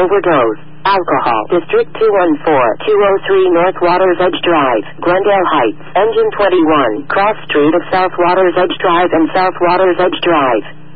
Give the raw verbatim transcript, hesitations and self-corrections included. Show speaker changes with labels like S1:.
S1: overdose. Alcohol. District two one four, two oh three North Waters Edge Drive, Glendale Heights. Engine twenty-one, cross street of South Waters Edge Drive and South Waters Edge Drive.